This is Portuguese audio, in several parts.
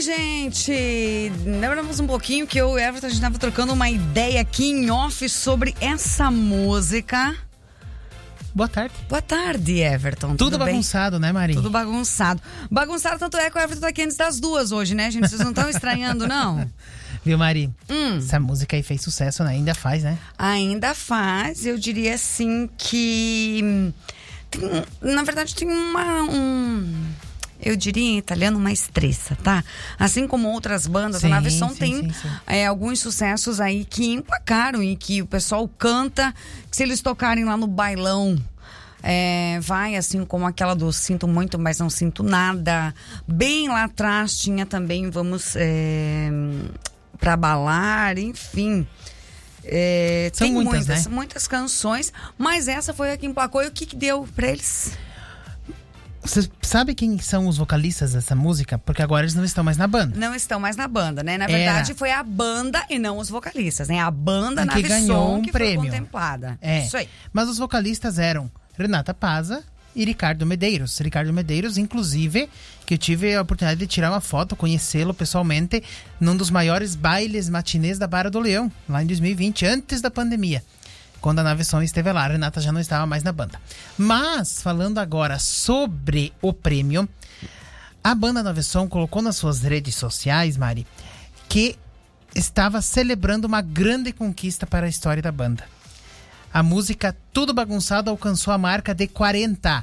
gente, lembramos um pouquinho que eu e o Everton, a gente estava trocando uma ideia aqui em off sobre essa música. Boa tarde. Boa tarde, Everton. Tudo bagunçado, né, Mari? Tudo bagunçado. Bagunçado tanto é que o Everton tá aqui antes das 2 hoje, né, gente? Vocês não estão estranhando, não? Viu, Mari? Essa música aí fez sucesso, né? Ainda faz, né? Ainda faz. Eu diria assim que... na verdade, tem eu diria em italiano uma estressa, tá? Assim como outras bandas, a Naveson tem alguns sucessos aí que emplacaram e que o pessoal canta, que se eles tocarem lá no bailão, vai assim como aquela do Sinto Muito, mas Não Sinto Nada. Bem lá atrás tinha também Vamos Pra Balar, enfim. São tem muitas, né? Muitas canções, mas essa foi a que emplacou. E o que deu pra eles? Você sabe quem são os vocalistas dessa música? Porque agora eles não estão mais na banda. Não estão mais na banda, né? Na verdade, foi a banda e não os vocalistas, né? A banda Naveson que ganhou um prêmio. Foi contemplada. Isso aí. Mas os vocalistas eram Renata Pazza e Ricardo Medeiros. Ricardo Medeiros, inclusive, que eu tive a oportunidade de tirar uma foto, conhecê-lo pessoalmente, num dos maiores bailes matinês da Barra do Leão, lá em 2020, antes da pandemia. Quando a Naveson esteve lá, a Renata já não estava mais na banda. Mas, falando agora sobre o prêmio, a banda Naveson colocou nas suas redes sociais, Mari, que estava celebrando uma grande conquista para a história da banda. A música Tudo Bagunçado alcançou a marca de 40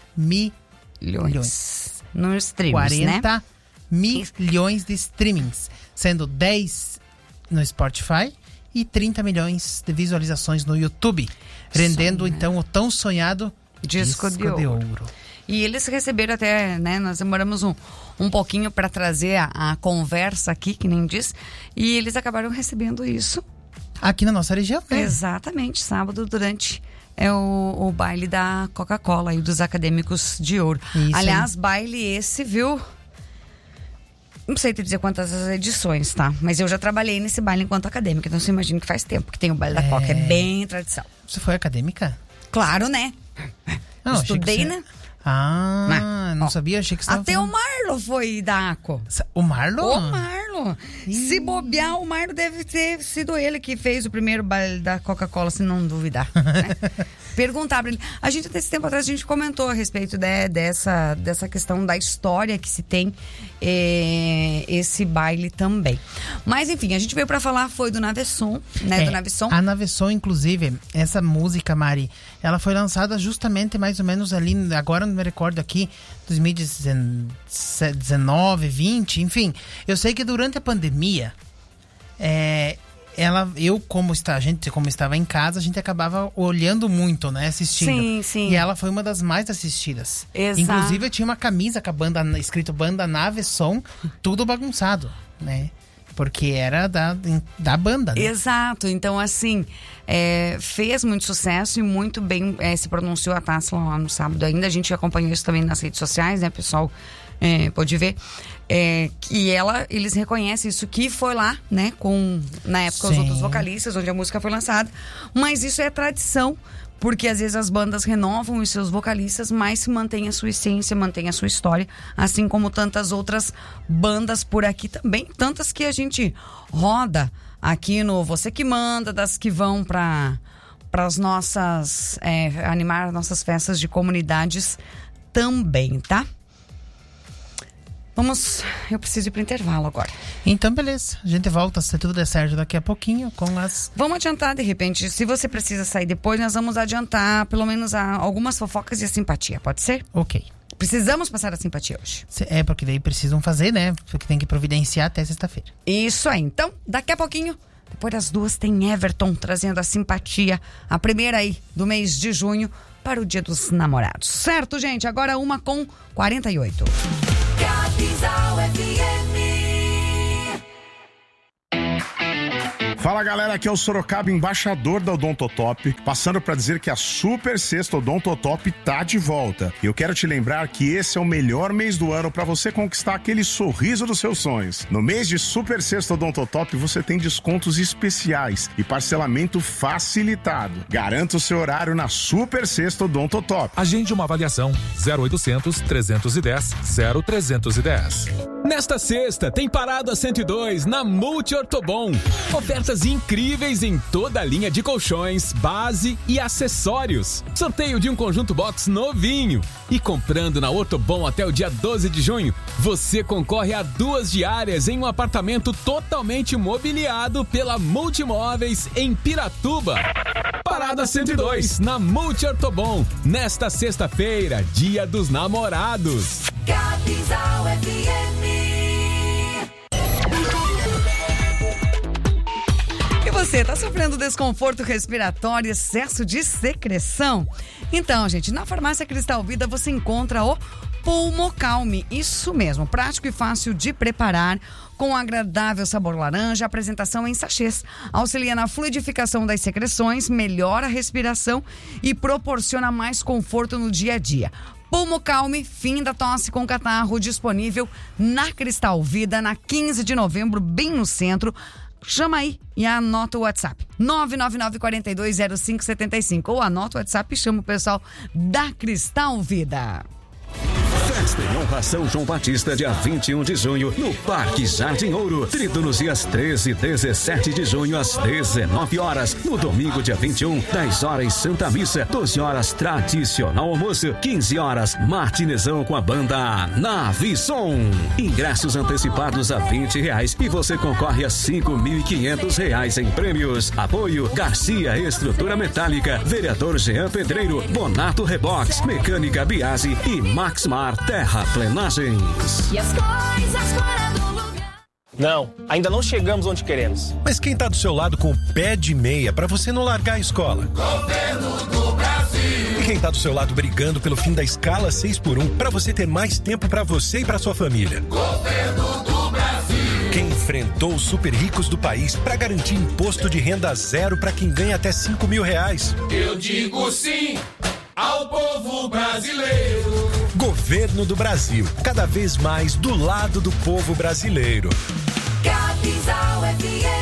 milhões. Nos streams, 40 milhões de streamings, sendo 10 no Spotify e 30 milhões de visualizações no YouTube, rendendo então o tão sonhado disco de ouro. E eles receberam até, né, nós demoramos um pouquinho para trazer a conversa aqui, que nem diz, e eles acabaram recebendo isso. Aqui na nossa região, né? Exatamente, sábado durante o baile da Coca-Cola e dos Acadêmicos de Ouro. Isso. Aliás, baile esse, viu? Não sei te dizer quantas edições, tá? Mas eu já trabalhei nesse baile enquanto acadêmica, então você imagina que faz tempo que tem o baile da Coca, é bem tradição. Você foi acadêmica? Claro, né? Não, estudei, né? Não sabia, achei que você estava até falando... o Marlo foi da ACO. O Marlo? O Marlo. Se bobear, o Marlo deve ter sido ele que fez o primeiro baile da Coca-Cola, se não duvidar. Né? Perguntar pra ele. A gente, até esse tempo atrás, a gente comentou a respeito dessa questão da história que se tem esse baile também. Mas, enfim, a gente veio pra falar, foi do Naveson, né? Do Naveson. A Naveson, inclusive, essa música, Mari, ela foi lançada justamente mais ou menos ali, agora não me recordo aqui, 2019, 20, enfim. Eu sei que durante a pandemia, como estava em casa, a gente acabava olhando muito, né, assistindo. Sim, sim. E ela foi uma das mais assistidas. Exato. Inclusive, eu tinha uma camisa com a banda, escrito Banda Naveson, tudo bagunçado, né? Porque era da banda, né? Exato. Então, assim, fez muito sucesso e muito bem se pronunciou a Tarsila lá no sábado ainda. A gente acompanhou isso também nas redes sociais, né, pessoal? Pode ver. Que eles reconhecem isso, que foi lá, né, na época, os outros vocalistas, onde a música foi lançada. Mas isso é tradição, porque às vezes as bandas renovam os seus vocalistas, mas se mantém a sua essência, mantém a sua história, assim como tantas outras bandas por aqui também, tantas que a gente roda aqui no Você Que Manda, das que vão para as nossas, animar nossas festas de comunidades também, tá? Eu preciso ir pro intervalo agora. Então, beleza. A gente volta, se tudo der certo, daqui a pouquinho com as... Vamos adiantar, de repente. Se você precisa sair depois, nós vamos adiantar pelo menos algumas fofocas e a simpatia, pode ser? Ok. Precisamos passar a simpatia hoje. Porque daí precisam fazer, né? Porque tem que providenciar até sexta-feira. Isso aí. Então, daqui a pouquinho, depois das 2, tem Everton trazendo a simpatia, a primeira aí do mês de junho, para o Dia dos Namorados. Certo, gente? Agora 1h48. Capinzal FM. Fala galera, aqui é o Sorocaba, embaixador da Odontotop, passando para dizer que a Super Sexta Odontotop tá de volta. E eu quero te lembrar que esse é o melhor mês do ano para você conquistar aquele sorriso dos seus sonhos. No mês de Super Sexta Odontotop você tem descontos especiais e parcelamento facilitado. Garanta o seu horário na Super Sexta Odontotop. Agende uma avaliação 0800 310 0310. Nesta sexta, tem Parada 102 na Multi Ortobon. Ofertas incríveis em toda a linha de colchões, base e acessórios. Sorteio de um conjunto box novinho. E comprando na Ortobon até o dia 12 de junho, você concorre a 2 diárias em um apartamento totalmente mobiliado pela Multimóveis em Piratuba. Parada 102 na Multi Ortobon. Nesta sexta-feira, Dia dos Namorados. Capinzal FM. E você, tá sofrendo desconforto respiratório, excesso de secreção? Então, gente, na Farmácia Cristal Vida você encontra o Pulmocalme. Isso mesmo, prático e fácil de preparar, com agradável sabor laranja, apresentação em sachês. Auxilia na fluidificação das secreções, melhora a respiração e proporciona mais conforto no dia a dia. Pulmocalme, fim da tosse com catarro, disponível na Cristal Vida, na 15 de novembro, bem no centro. Chama aí e anota o WhatsApp, 999-420575. Ou anota o WhatsApp e chama o pessoal da Cristal Vida. Festa em honra São João Batista, dia 21 de junho, no Parque Jardim Ouro. Trido nos dias 13 e 17 de junho, às 19 horas. No domingo, dia 21, 10 horas, Santa Missa. 12 horas, tradicional almoço. 15 horas, matinezão com a banda Nave Som. Ingressos antecipados a R$20 e você concorre a R$5.500 em prêmios. Apoio Garcia Estrutura Metálica, Vereador Jean Pedreiro, Bonato Rebox, Mecânica Biase e Maxmar Terraplenagens. E as coisas fora do lugar. Não, ainda não chegamos onde queremos. Mas quem tá do seu lado com o pé de meia pra você não largar a escola? Governo do Brasil. E quem tá do seu lado brigando pelo fim da escala 6x1 pra você ter mais tempo pra você e pra sua família? Governo do Brasil. Quem enfrentou os super ricos do país pra garantir imposto de renda zero pra quem ganha até R$5.000? Eu digo sim ao povo brasileiro. Governo do Brasil, cada vez mais do lado do povo brasileiro. Capinzal FM.